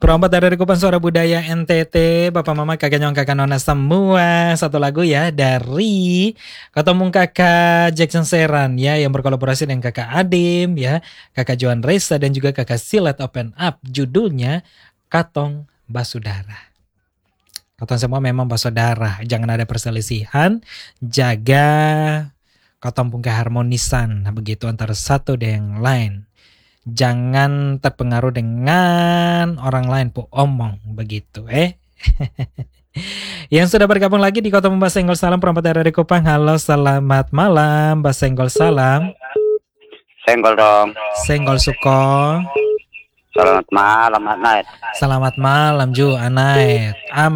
Perompat dari Kupang Suara Budaya NTT, Bapak Mama, Kakak Nyong, Kakak Nona semua. Satu lagu ya dari Ketemu Kakak Jackson Seran ya, yang berkolaborasi dengan Kakak Adim ya, Kakak Joan Reza dan juga Kakak Silat Open Up. Judulnya Katong Basudara. Katong semua memang basudara, jangan ada perselisihan, jaga katong pun keharmonisan begitu antara satu dengan yang lain. Jangan terpengaruh dengan orang lain po omong begitu Yang sudah bergabung lagi di Kota Mbak Senggol Salam perempat dari Kupang. Halo, selamat malam Mbak Senggol Salam. Senggol dong. Senggol Suko. Selamat malam, Anait. Selamat malam Ju Anait.